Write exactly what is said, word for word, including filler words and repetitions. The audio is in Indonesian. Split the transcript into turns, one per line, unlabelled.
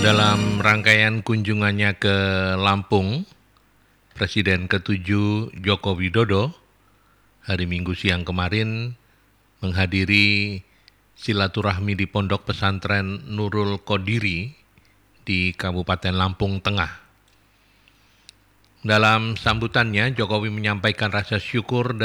Dalam rangkaian kunjungannya ke Lampung, Presiden ketujuh Joko Widodo hari Minggu siang kemarin menghadiri silaturahmi di Pondok Pesantren Nurul Qodiri di Kabupaten Lampung Tengah. Dalam sambutannya, Jokowi menyampaikan rasa syukur dan